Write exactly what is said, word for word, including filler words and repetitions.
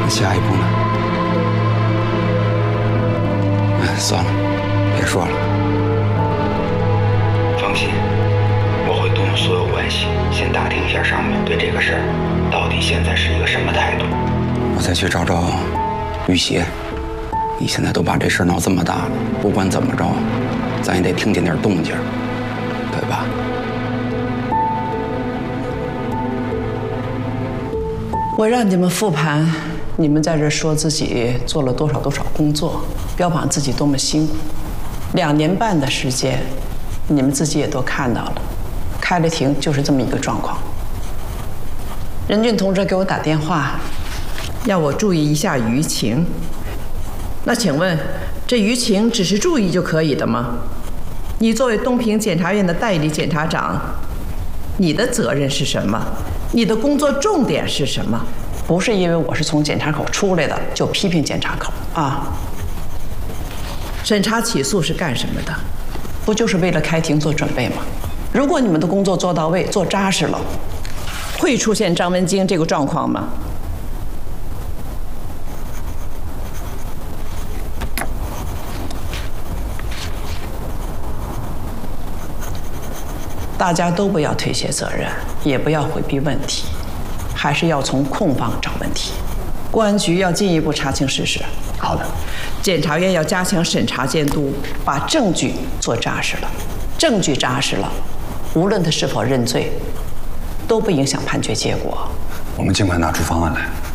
下一步呢？哎，算了，别说了。 放心，我会动用所有关系，先打听一下上面对这个事儿到底现在是一个什么态度。 我再去找找于邪。你现在都把这事闹这么大了，不管怎么着，咱也得听见点动静，对吧？ 我让你们复盘，你们在这说自己做了多少多少工作，标榜自己多么辛苦。两年半的时间，你们自己也都看到了，开了庭就是这么一个状况。任俊同志给我打电话，要我注意一下舆情。那请问，这舆情只是注意就可以的吗？你作为东平检察院的代理检察长，你的责任是什么？你的工作重点是什么？不是因为我是从检察口出来的就批评检察口啊。审查起诉是干什么的？不就是为了开庭做准备吗？如果你们的工作做到位、做扎实了，会出现张文京这个状况吗？大家都不要推卸责任，也不要回避问题，还是要从控方找问题。公安局要进一步查清事实。 好的。 检察院要加强审查监督，把证据做扎实了。证据扎实了，无论他是否认罪，都不影响判决结果。 我们尽快拿出方案来。